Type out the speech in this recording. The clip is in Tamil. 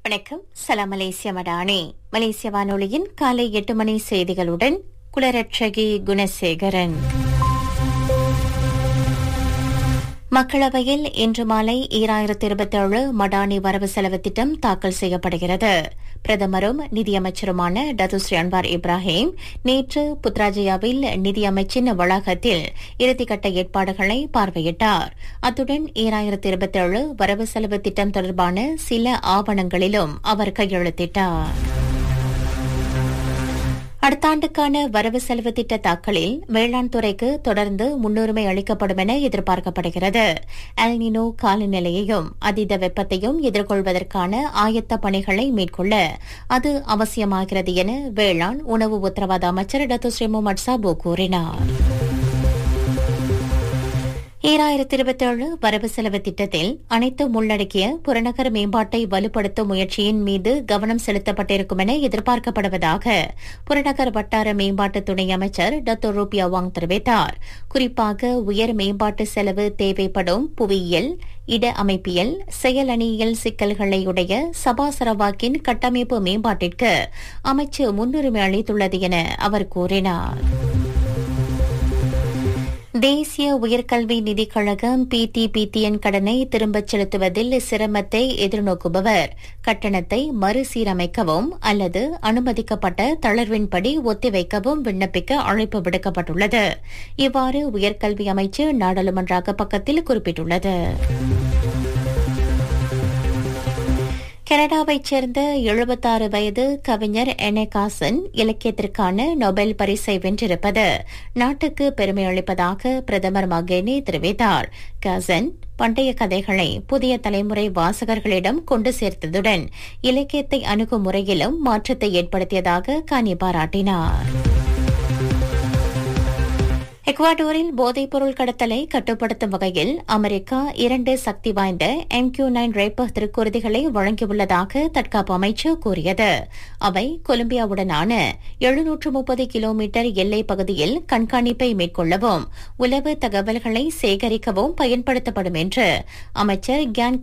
வணக்கம். சலாம் மலேசிய மடானி. மலேசிய வானொலியின் காலை 8 மணி செய்திகளுடன் குலரட்சகி குணசேகரன். மக்களவையில் இன்று மாலை 2027 மடானி வரவு செலவு திட்டம் தாக்கல் செய்யப்படுகிறது. பிரதமரும் நிதியமைச்சருமான டத்துஸ்ரீ அன்வார் இப்ராஹிம் நேற்று புத்ராஜயாவில் நிதியமைச்சின் வளாகத்தில் இறுதிக்கட்ட ஏற்பாடுகளை பார்வையிட்டார். அத்துடன் 2027 வரவு செலவு திட்டம் தொடர்பான சில ஆவணங்களிலும் அவர் கையெழுத்திட்டார். அடுத்த ஆண்டுக்கான வரவு செலவு திட்ட தாக்கலில் வேளாண் துறைக்கு தொடர்ந்து முன்னுரிமை அளிக்கப்படும் என எதிர்பார்க்கப்படுகிறது. எல்னினோ காலநிலையையும் அதீத வெப்பத்தையும் எதிர்கொள்வதற்கான ஆயத்த பணிகளை மேற்கொள்ள அது அவசியமாகிறது என வேளாண் உணவு உத்தரவாத அமைச்சர் டத்துஸ்ரீ முகமது சாபு கூறினார். 2027 வரவு செலவு திட்டத்தில் அனைத்தும் உள்ளடக்கிய புறநகர் மேம்பாட்டை வலுப்படுத்தும் முயற்சியின் மீது கவனம் செலுத்தப்பட்டிருக்கும் என எதிர்பார்க்கப்படுவதாக புறநகர் வட்டார மேம்பாட்டு துணை அமைச்சர் டத்தோ ரூபியா வாங் தெரிவித்தார். குறிப்பாக உயர் மேம்பாட்டு செலவு தேவைப்படும் புவியியல், இட அமைப்பியல், செயலணியியல் சிக்கல்களையுடைய சபா சரவாக்கின் கட்டமைப்பு மேம்பாட்டிற்கு அமைச்சு முன்னுரிமை அளித்துள்ளது என அவர் கூறினார். தேசிய உயர்கல்வி நிதிக் கழகம் PTPTN கடனை திரும்பச் செலுத்துவதில் சிரமத்தை எதிர்நோக்குபவர் கட்டணத்தை மறுசீரமைக்கவும் அல்லது அனுமதிக்கப்பட்ட தளர்வின்படி ஒத்திவைக்கவும் விண்ணப்பிக்க அழைப்பு விடுக்கப்பட்டுள்ளது. இவ்வாறு உயர்கல்வி அமைச்சு நாடாளுமன்ற அகப்பக்கத்தில் குறிப்பிட்டுள்ளது. கனடாவைச் சேர்ந்த 76 வயது கவிஞர் எனே காசன் இலக்கியத்திற்கான நோபல் பரிசை வென்றிருப்பது நாட்டுக்கு பெருமை அளிப்பதாக பிரதமர் மகேனி தெரிவித்தார். காசன் பண்டைய கதைகளை புதிய தலைமுறை வாசகர்களிடம் கொண்டு சேர்த்ததுடன் இலக்கியத்தை அணுகும் முறையிலும் மாற்றத்தை ஏற்படுத்தியதாக கானி பாராட்டினார். எக்வாடோரில் போதைப்பொருள் கடத்தலை கட்டுப்படுத்தும் வகையில் அமெரிக்கா 2 சக்தி வாய்ந்த MQ-9 ரேப்பர் திருக்குறுதிகளை வழங்கியுள்ளதாக தற்காப்பு அமைச்சு கூறியது. அவை கொலம்பியாவுடனான 730 கிலோமீட்டர் எல்லை பகுதியில் கண்காணிப்பை மேற்கொள்ளவும் உளவு தகவல்களை சேகரிக்கவும் பயன்படுத்தப்படும் என்று அமைச்சர் கியான்